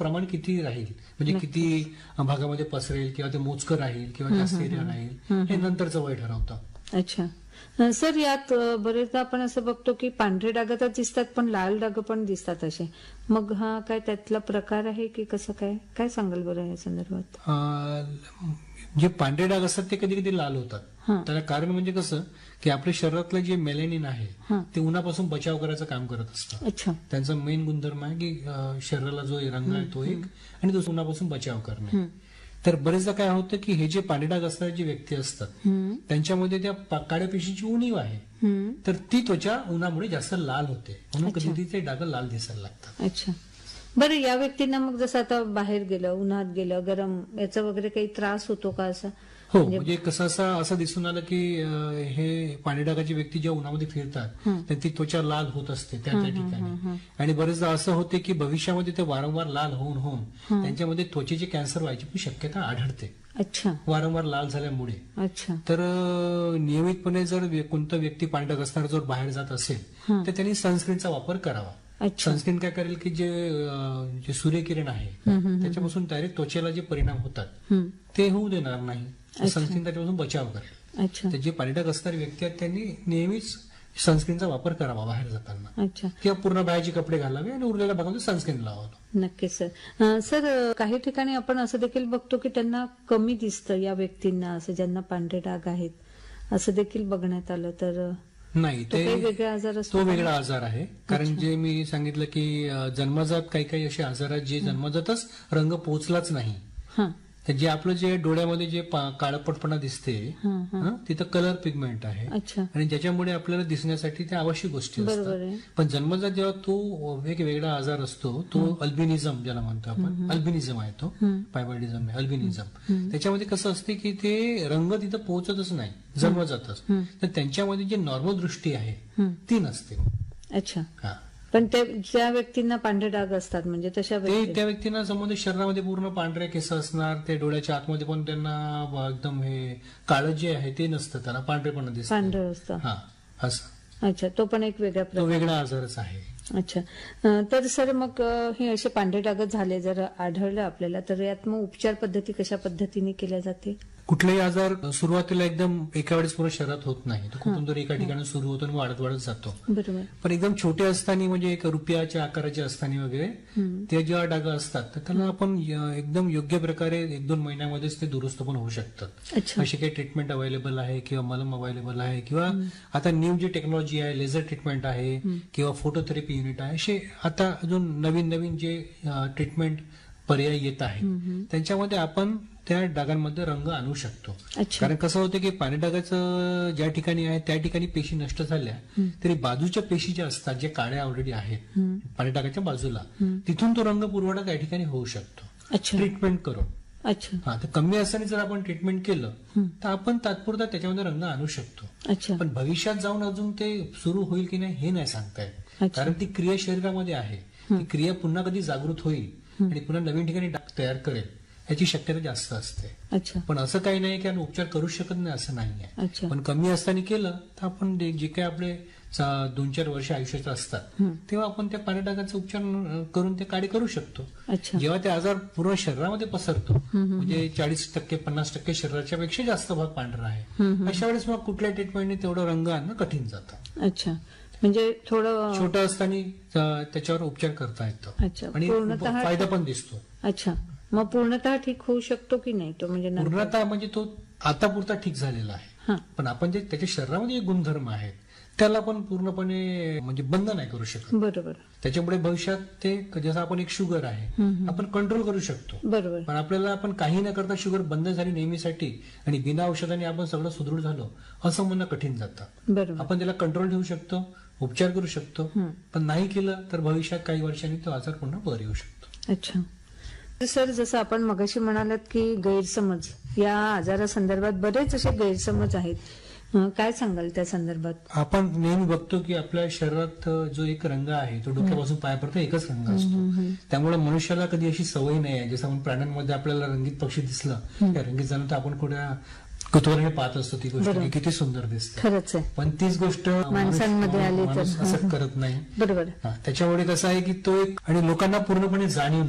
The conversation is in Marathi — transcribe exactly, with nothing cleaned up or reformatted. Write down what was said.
प्रमाण किती राहील, म्हणजे किती भागामध्ये पसरेल किंवा ते मोजकं राहील किंवा जास्त एरिया राहील, हे नंतरचं वय ठरवतं. अच्छा सर, यात बरेचदा आपण असं बघतो की पांढरे डाग तर दिसतात पण लाल डाग पण दिसतात असे, मग हा काय त्यातला प्रकार आहे की कसं काय काय सांगाल बरं या संदर्भात? जे पांढरे डाग असतात ते कधी कधी लाल होतात. त्याला कारण म्हणजे कसं की आपल्या शरीरातलं जे मेलेनिन आहे ते उन्हापासून बचाव करायचं काम करत असतं. अच्छा. त्यांचा मेन गुणधर्म आहे की शरीराला जो रंग आहे तो एक, आणि दुसरा उन्हापासून बचाव करणे. तर बरेचदा काय होतं की हे जे पांढरे डाग असणारे जे व्यक्ती असतात त्यांच्यामध्ये त्या काळ्या पेशीची उणीव आहे, तर ती त्वचा उन्हामुळे जास्त लाल होते, म्हणून कधी कधी ते डाग लाल दिसायला लागतात. अच्छा. बरं, या व्यक्तींना मग जसं आता बाहेर गेलं, उन्हात गेलं, गरम याचा वगैरे काही त्रास होतो का असं? हो, म्हणजे कसं असं असं दिसून आलं की हे पांढऱ्या डागाची व्यक्ती जेव्हा उन्हामध्ये फिरतात तर ती त्वचा लाल होत असते त्या त्या ठिकाणी, आणि बरेचदा असं होते की भविष्यामध्ये ते वारंवार लाल होऊन होऊन त्यांच्यामध्ये त्वचेचे कॅन्सर व्हायची पण शक्यता आढळते. अच्छा. वारंवार लाल झाल्यामुळे. अच्छा. तर नियमितपणे जर कोणता व्यक्ती पांढऱ्या डाग असणारा जर बाहेर जात असेल तर त्यांनी सनस्क्रीनचा वापर करावा. सनस्क्रीन काय करेल की जे जे सूर्यकिरण आहे त्याच्यापासून डायरेक्ट त्वचेला जे परिणाम होतात ते होऊ देणार नाही. सनस्क्रीन त्याच्यापासून बचाव करेल. तर जे पांढरे डाग असणारे व्यक्ती आहेत त्यांनी नेहमीच सनस्क्रीनचा वापर करावा बाहेर जाताना, किंवा पूर्ण बाहेरचे कपडे घालावे आणि उरलेल्या भागामध्ये सनस्क्रीन लावावं. नक्कीच सर. सर, काही ठिकाणी आपण असं देखील बघतो की त्यांना कमी दिसतं या व्यक्तींना, असं ज्यांना पांढरे डाग आहेत असं देखील बघण्यात आलं, तर नाही, ते वेगळा आजार असतो. तो वेगळा आजार आहे. कारण जे मी सांगितलं की जन्मजात काही काही असे आजार आहेत जे जन्मजातच रंग पोचलाच नाही, तर जे आपलं जे डोळ्यामध्ये जे काळपटपणा दिसते तिथं कलर पिगमेंट आहे, आणि ज्याच्यामुळे आपल्याला दिसण्यासाठी त्या आवश्यक गोष्टी असतात. पण जन्मजात जेव्हा तो वेगवेगळा आजार असतो तो अल्बिनिझम ज्याला म्हणतो आपण, अल्बिनिझम आहे तो, पायबॉर्डिझम आहे अल्बिनिझम. त्याच्यामध्ये कसं असते की ते रंग तिथं पोहोचतच नाही जन्मजातच, तर त्यांच्यामध्ये जी नॉर्मल दृष्टी आहे ती नसते. अच्छा. पण ते ज्या व्यक्तींना पांढरे डाग असतात म्हणजे तशा त्या व्यक्तींना समोर शरीरामध्ये पूर्ण पांढरे केस असणार, ते डोळ्याच्या आतमध्ये पण त्यांना एकदम हे काळं जे आहे ते नसतं, त्यांना पांढरेपणा दिसतं, पांढरं असतं. हा असं. अच्छा, तो पण एक वेगळा तो वेगळा आजारच आहे. अच्छा. तर सर, मग हे असे पांढरे डाग झाले जर आढळलं आपल्याला, तर यात मग उपचार पद्धती कशा पद्धतीने केल्या जाते? कुठलाही आजार सुरुवातीला एकदम एका वेळेस पूर्ण शरीरात होत नाही, तो कुठून तरी एका ठिकाणी सुरू होतो आणि वाढत वाढत जातो. बरोबर. पण एकदम छोटे असताना, म्हणजे एक रुपयाच्या आकाराचे असताना वगैरे ते जेव्हा डाग असतात तर त्याला आपण एकदम योग्य प्रकारे एक दोन महिन्यामध्येच ते दुरुस्त पण होऊ शकतात. अशी काही ट्रीटमेंट अवेलेबल आहे किंवा मलम अवेलेबल आहे, किंवा आता न्यू जी टेक्नॉलॉजी आहे, लेझर ट्रीटमेंट आहे किंवा फोटोथेरपी युनिट आहे, असे आता अजून नवीन नवीन जे ट्रीटमेंट पर्याय येत आहे त्यांच्यामध्ये आपण त्या डागांमध्ये रंग आणू शकतो. कारण कसं होतं की पांढऱ्या डागाचं ज्या ठिकाणी आहे त्या ठिकाणी पेशी नष्ट झाल्या तरी बाजूच्या पेशी ज्या असतात, जे काळ्या ऑलरेडी आहेत पांढऱ्या डागाच्या बाजूला, तिथून तो रंग पुरवठा त्या ठिकाणी होऊ शकतो ट्रीटमेंट करून. अच्छा. हा, तर कमी असताना जर आपण ट्रीटमेंट केलं तर आपण तात्पुरता त्याच्यामध्ये रंग आणू शकतो. पण भविष्यात जाऊन अजून ते सुरू होईल की नाही हे नाही सांगता येत, कारण ती क्रिया शरीरामध्ये आहे, ती क्रिया पुन्हा कधी जागृत होईल आणि पुन्हा नवीन ठिकाणी डाग तयार करेल याची शक्यता जास्त असते. पण असं काही नाही की आपण उपचार करू शकत नाही असं नाहीये, पण कमी असताना केलं तर आपण जे काही आपले दोन चार वर्ष आयुष्याचे असतात तेव्हा आपण त्या पांढऱ्या डागाचा उपचार करून ते काढे करू शकतो. जेव्हा ते आजार पूर्ण शरीरामध्ये पसरतो, म्हणजे चाळीस टक्के पन्नास टक्के शरीराच्या पेक्षा जास्त भाग पांढरा आहे, अशा वेळेस मग कुठल्या ट्रीटमेंटने तेवढं रंग आणणं कठीण जातं. अच्छा. म्हणजे थोडं छोटं असताना त्याच्यावर उपचार करता येतो आणि फायदा पण दिसतो. अच्छा. मग पूर्णतः ठीक होऊ शकतो की नाही तो? म्हणजे पूर्णतः म्हणजे तो आता पुरता ठीक झालेला आहे, पण आपण जे त्याच्या शरीरामध्ये जे गुणधर्म आहेत त्याला आपण पूर्णपणे म्हणजे बंद नाही करू शकत. बरोबर. त्याच्यामुळे भविष्यात ते जसं आपण एक शुगर आहे आपण कंट्रोल करू शकतो. बरोबर. पण आपल्याला आपण काही न करता शुगर बंद झाली नेहमीसाठी आणि बिना औषधाने आपण सगळं सुदृढ झालो असं म्हणणं कठीण जातं. बरोबर. आपण त्याला कंट्रोल ठेवू शकतो, उपचार करू शकतो, पण नाही केलं तर भविष्यात काही वर्षांनी तो आजार पुन्हा बरा येऊ शकतो. अच्छा. सर, जसं आपण मगाशी म्हणालात की गैरसमज या आजारासंदर्भात बरेच असे गैरसमज आहेत, काय सांगाल त्या संदर्भात? आपण नेहमी बघतो की आपल्या शरीरात जो एक रंग आहे तो डोक्यापासून पायापर्यंत एकच रंग असतो, त्यामुळे मनुष्याला कधी अशी सवय नाही आहे. जसं आपण प्राण्यांमध्ये आपल्याला रंगीत पक्षी दिसलं त्या रंगीत जाणं तर आपण कुठे कुतूहलाने पाहत असतो ती गोष्ट किती सुंदर दिसते. खरंच आहे. पण तीच गोष्ट माणसांमध्ये आली तर असं करत नाही. बरोबर. त्याच्यामुळे कसं आहे की तो एक, आणि लोकांना पूर्णपणे जाणीव